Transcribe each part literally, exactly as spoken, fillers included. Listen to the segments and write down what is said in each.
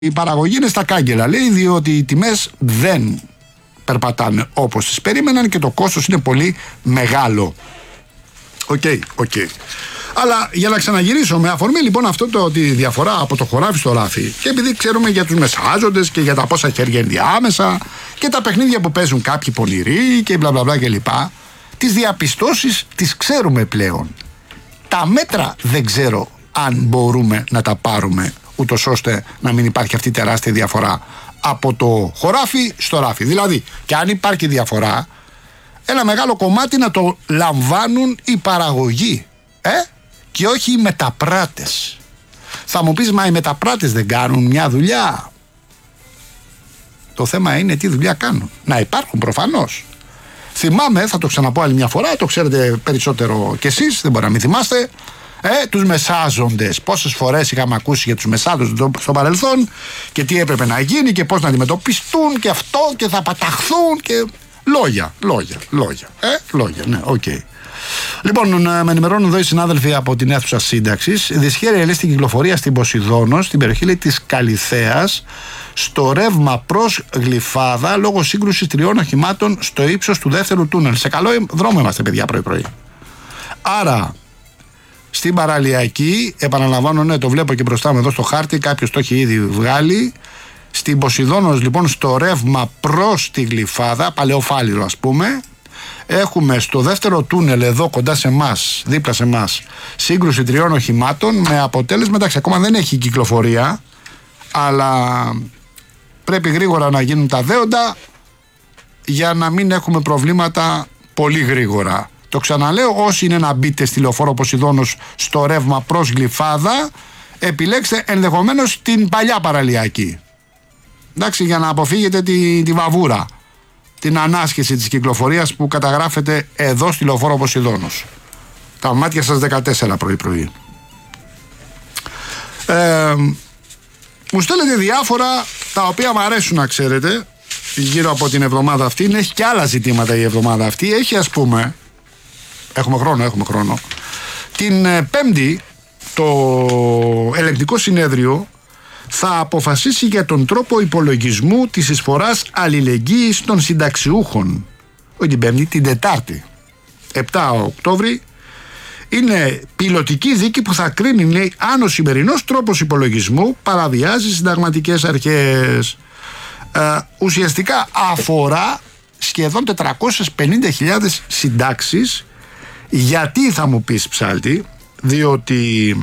Η παραγωγή είναι στα κάγκελα, λέει, διότι οι τιμές δεν περπατάνε όπως τις περίμεναν και το κόστος είναι πολύ μεγάλο. Οκ, okay, οκ. Okay. Αλλά για να ξαναγυρίσω, με αφορμή λοιπόν αυτό το, τη διαφορά από το χωράφι στο ράφι, και επειδή ξέρουμε για τους μεσάζοντες και για τα πόσα χέρια ενδιάμεσα και τα παιχνίδια που παίζουν κάποιοι πονηροί και μπλα μπλα μπλα κλπ. Τις διαπιστώσεις τις ξέρουμε πλέον. Τα μέτρα δεν ξέρω αν μπορούμε να τα πάρουμε, ούτως ώστε να μην υπάρχει αυτή η τεράστια διαφορά από το χωράφι στο ράφι. Δηλαδή, και αν υπάρχει διαφορά, ένα μεγάλο κομμάτι να το λαμβάνουν οι παραγωγοί, ε? και όχι οι μεταπράτες. Θα μου πεις, μα οι μεταπράτες δεν κάνουν μια δουλειά? Το θέμα είναι τι δουλειά κάνουν. Να υπάρχουν προφανώς. Θυμάμαι, θα το ξαναπώ άλλη μια φορά, το ξέρετε περισσότερο κι εσείς, δεν μπορεί να μην θυμάστε, ε, τους μεσάζοντες. Πόσες φορές είχαμε ακούσει για τους μεσάζοντες στο παρελθόν και τι έπρεπε να γίνει και πώς να αντιμετωπιστούν και αυτό και θα παταχθούν και λόγια, λόγια, λόγια, ε, λόγια, ναι, οκ. Okay. Λοιπόν, με ενημερώνουν εδώ οι συνάδελφοι από την αίθουσα σύνταξης. Δυσχέρεια λέει στην κυκλοφορία στην Ποσειδώνο, στην περιοχή λέει της Καλιθέας, στο ρεύμα προς Γλυφάδα, λόγω σύγκρουσης τριών οχημάτων στο ύψος του δεύτερου τούνελ. Σε καλό δρόμο είμαστε, παιδιά, πρωί-πρωί. Άρα, στην παραλιακή, επαναλαμβάνω, ναι, το βλέπω και μπροστά μου εδώ στο χάρτη, κάποιος το έχει ήδη βγάλει. Στην Ποσειδώνος, λοιπόν, στο ρεύμα προς τη Γλυφάδα, Παλαιοφάλιρο ας πούμε, έχουμε στο δεύτερο τούνελ εδώ κοντά σε εμάς, δίπλα σε εμάς, σύγκρουση τριών οχημάτων με αποτέλεσμα, εντάξει, ακόμα δεν έχει κυκλοφορία, αλλά πρέπει γρήγορα να γίνουν τα δέοντα για να μην έχουμε προβλήματα πολύ γρήγορα. Το ξαναλέω, όσοι είναι να μπείτε στη λεωφόρο Ποσειδώνος στο ρεύμα προς Γλυφάδα, επιλέξτε ενδεχομένως την παλιά παραλιακή. Εντάξει, για να αποφύγετε τη, τη βαβούρα, την ανάσχεση της κυκλοφορίας που καταγράφεται εδώ στη λεωφόρο Ποσειδώνος. Τα μάτια σας δεκατέσσερα πρωί-πρωί. Ε, μου στέλνετε διάφορα τα οποία μου αρέσουν να ξέρετε γύρω από την εβδομάδα αυτή. Έχει και άλλα ζητήματα η εβδομάδα αυτή. Έχει, ας πούμε, έχουμε χρόνο, έχουμε χρόνο. Την Πέμπτη το ελεγκτικό συνέδριο θα αποφασίσει για τον τρόπο υπολογισμού της εισφοράς αλληλεγγύης των συνταξιούχων. Όχι την Πέμπτη, την Τετάρτη, επτά Οκτώβρη. Είναι πιλωτική δίκη που θα κρίνει, λέει, αν ο σημερινός τρόπος υπολογισμού παραβιάζει συνταγματικές αρχές. Ε, ουσιαστικά αφορά σχεδόν τετρακόσιες πενήντα χιλιάδες συντάξεις. Γιατί, θα μου πεις, ψάλτη? Διότι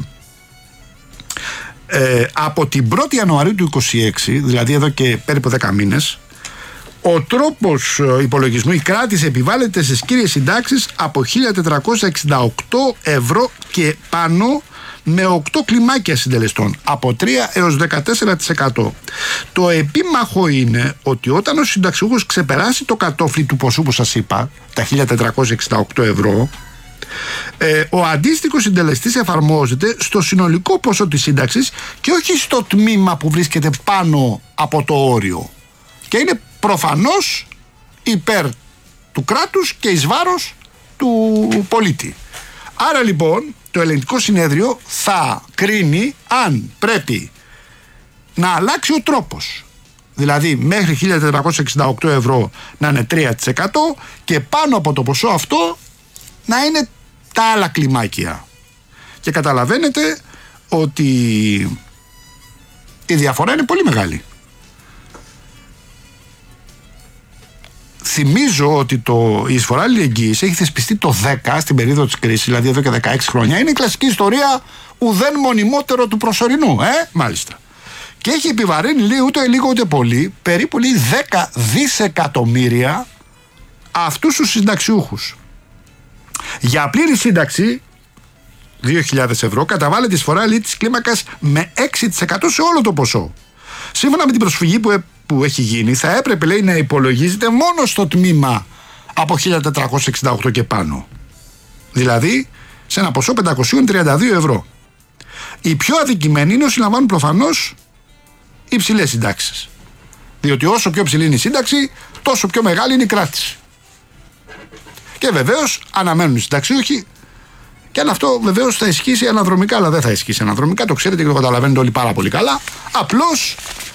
ε, από την πρώτη Ιανουαρίου του είκοσι έξι, δηλαδή εδώ και περίπου δέκα μήνες, ο τρόπος υπολογισμού, η κράτηση επιβάλλεται στις κύριες συντάξεις από χίλια τετρακόσια εξήντα οκτώ ευρώ και πάνω, με οκτώ κλιμάκια συντελεστών, από τρία έως δεκατέσσερα τοις εκατό. Το επίμαχο είναι ότι όταν ο συνταξιούχος ξεπεράσει το κατόφλι του ποσού που σας είπα, τα χίλια τετρακόσια εξήντα οκτώ ευρώ, ε, ο αντίστοιχος συντελεστής εφαρμόζεται στο συνολικό ποσό της σύνταξης και όχι στο τμήμα που βρίσκεται πάνω από το όριο. Και είναι προφανώς υπέρ του κράτους και εις βάρος του πολίτη. Άρα λοιπόν το ελεγκτικό συνέδριο θα κρίνει αν πρέπει να αλλάξει ο τρόπος. Δηλαδή μέχρι χίλια τετρακόσια εξήντα οκτώ ευρώ να είναι τρία τοις εκατό και πάνω από το ποσό αυτό να είναι τα άλλα κλιμάκια. Και καταλαβαίνετε ότι η διαφορά είναι πολύ μεγάλη. Θυμίζω ότι το, η εισφορά αλληλεγγύης έχει θεσπιστεί το δέκα, στην περίοδο της κρίσης, δηλαδή εδώ και δεκαέξι χρόνια. Είναι η κλασική ιστορία ουδέν μονιμότερο του προσωρινού, ε, μάλιστα. Και έχει επιβαρύνει, λέει, ούτε λίγο ούτε πολύ, περίπου λέει δέκα δισεκατομμύρια αυτούς τους συνταξιούχους. Για πλήρη σύνταξη δύο χιλιάδες ευρώ καταβάλλεται η εισφορά, λέει, της κλίμακας με έξι τοις εκατό σε όλο το ποσό. Σύμφωνα με την προσφυγή που, που έχει γίνει, θα έπρεπε, λέει, να υπολογίζεται μόνο στο τμήμα από χίλια τετρακόσια εξήντα οκτώ και πάνω. Δηλαδή σε ένα ποσό πεντακόσια τριάντα δύο ευρώ. Οι πιο αδικημένοι είναι όσοι λαμβάνουν προφανώς υψηλές συντάξεις. Διότι όσο πιο ψηλή είναι η σύνταξη, τόσο πιο μεγάλη είναι η κράτηση. Και βεβαίως αναμένουν οι συνταξιούχοι. Και αν αυτό βεβαίως θα ισχύσει αναδρομικά, αλλά δεν θα ισχύσει αναδρομικά, το ξέρετε και το καταλαβαίνετε όλοι πάρα πολύ καλά. Απλώς